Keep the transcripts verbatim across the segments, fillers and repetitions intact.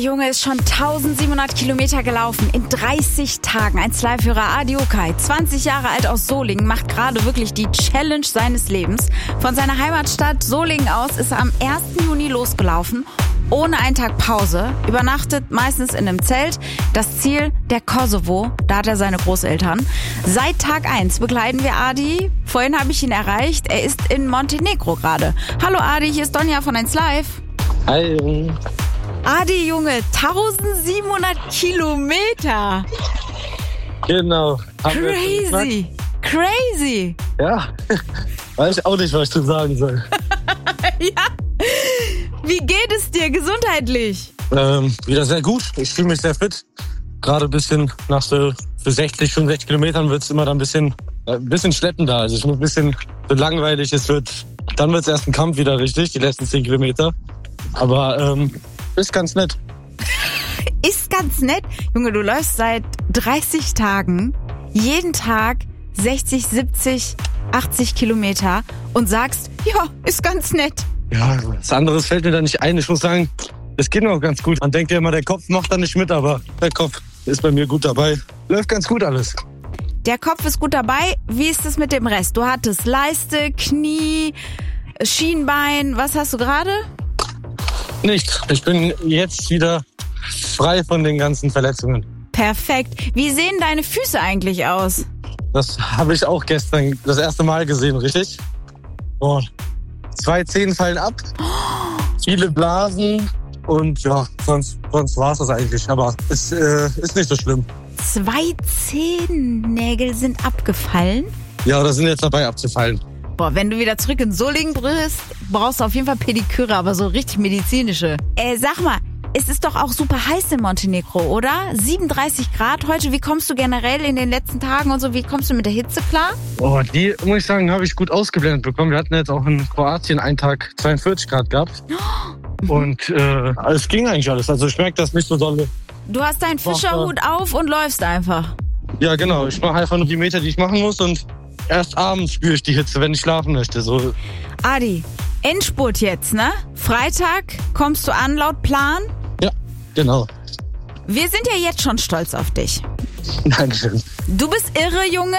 Junge ist schon tausendsiebenhundert Kilometer gelaufen in dreißig Tagen. Ein Live-Hörer Adi Okay, zwanzig Jahre alt aus Solingen, macht gerade wirklich die Challenge seines Lebens. Von seiner Heimatstadt Solingen aus ist er am ersten Juni losgelaufen, ohne einen Tag Pause, übernachtet meistens in einem Zelt. Das Ziel, der Kosovo, da hat er seine Großeltern. Seit Tag eins begleiten wir Adi. Vorhin habe ich ihn erreicht, er ist in Montenegro gerade. Hallo Adi, hier ist Donja von eins Live. Hi. Adi, Junge, tausendsiebenhundert Kilometer. Genau. Crazy, crazy. Ja, weiß ich auch nicht, was ich zu sagen soll. Ja. Wie geht es dir gesundheitlich? Ähm, wieder sehr gut. Ich fühle mich sehr fit. Gerade ein bisschen nach so für sechzig, fünfundsechzig Kilometern wird es immer dann ein bisschen, äh, ein bisschen schleppender. Also ich muss ein bisschen so langweilig. Es wird, dann wird es erst ein Kampf wieder richtig, die letzten zehn Kilometer. Aber ähm, ist ganz nett. Ist ganz nett? Junge, du läufst seit dreißig Tagen jeden Tag sechzig, siebzig, achtzig Kilometer und sagst, ja, ist ganz nett. Ja, was anderes fällt mir da nicht ein. Ich muss sagen, das geht noch ganz gut. Man denkt ja immer, der Kopf macht da nicht mit, aber der Kopf ist bei mir gut dabei. Läuft ganz gut alles. Der Kopf ist gut dabei. Wie ist es mit dem Rest? Du hattest Leiste, Knie, Schienbein. Was hast du gerade? Nichts. Ich bin jetzt wieder frei von den ganzen Verletzungen. Perfekt. Wie sehen deine Füße eigentlich aus? Das habe ich auch gestern das erste Mal gesehen, richtig? Und zwei Zehen fallen ab, viele Blasen und ja, sonst, sonst war es das eigentlich. Aber es äh, ist nicht so schlimm. Zwei Zehennägel sind abgefallen? Ja, oder sind jetzt dabei abzufallen. Boah, wenn du wieder zurück in Solingen bist, brauchst du auf jeden Fall Pediküre, aber so richtig medizinische. Äh, sag mal, es ist doch auch super heiß in Montenegro, oder? siebenunddreißig Grad heute. Wie kommst du generell in den letzten Tagen und so, wie kommst du mit der Hitze klar? Oh, die, muss ich sagen, habe ich gut ausgeblendet bekommen. Wir hatten jetzt auch in Kroatien einen Tag zweiundvierzig Grad gehabt. Und äh, es ging eigentlich alles. Also ich merke das nicht so dolle. Du hast deinen Fischerhut auf und läufst einfach. Ja, genau. Ich mache einfach nur die Meter, die ich machen muss. Und erst abends spüre ich die Hitze, wenn ich schlafen möchte. So. Adi, Endspurt jetzt, ne? Freitag kommst du an laut Plan? Ja, genau. Wir sind ja jetzt schon stolz auf dich. Dankeschön. Du bist irre, Junge.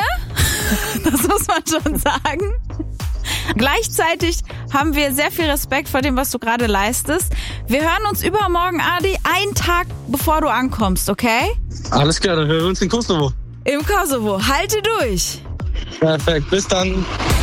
Das muss man schon sagen. Gleichzeitig haben wir sehr viel Respekt vor dem, was du gerade leistest. Wir hören uns übermorgen, Adi, einen Tag bevor du ankommst, okay? Alles klar, dann hören wir uns in Kosovo. Im Kosovo. Halte durch. Perfekt, bis dann.